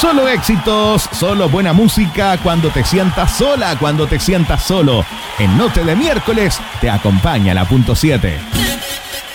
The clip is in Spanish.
Solo éxitos, solo buena música cuando te sientas sola, cuando te sientas solo. En Noche de Miércoles te acompaña la punto 7.